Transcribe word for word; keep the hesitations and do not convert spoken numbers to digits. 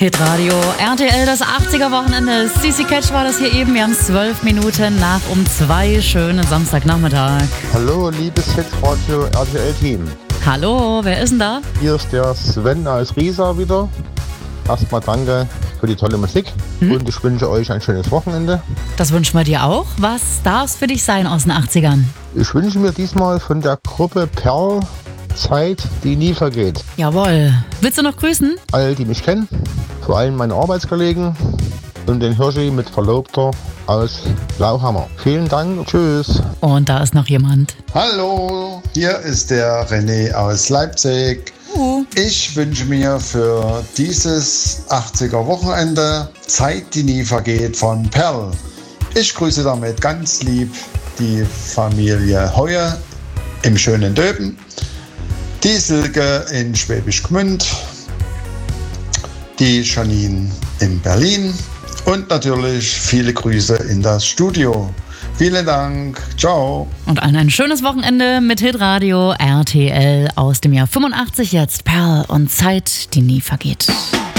Hitradio R T L, das achtziger-Wochenende. C C Catch war das hier eben. Wir haben zwölf Minuten nach um zwei. Schönen Samstagnachmittag. Hallo, liebes Hitradio R T L-Team. Hallo, wer ist denn da? Hier ist der Sven aus Riesa wieder. Erstmal danke für die tolle Musik hm? und ich wünsche euch ein schönes Wochenende. Das wünschen wir dir auch. Was darf es für dich sein aus den achtzigern? Ich wünsche mir diesmal von der Gruppe Perl Zeit, die nie vergeht. Jawohl. Willst du noch grüßen? Alle, die mich kennen, vor allem meine Arbeitskollegen und den Hirschi mit Verlobter aus Lauhammer. Vielen Dank, tschüss. Und da ist noch jemand. Hallo, hier ist der René aus Leipzig. Uh. Ich wünsche mir für dieses achtziger-Wochenende Zeit, die nie vergeht von Perl. Ich grüße damit ganz lieb die Familie Heue im schönen Döben, die Silke in Schwäbisch Gmünd, die Janine in Berlin und natürlich viele Grüße in das Studio. Vielen Dank. Ciao. Und allen ein schönes Wochenende mit Hitradio R T L aus dem Jahr fünfundachtzig. Jetzt Perl und Zeit, die nie vergeht.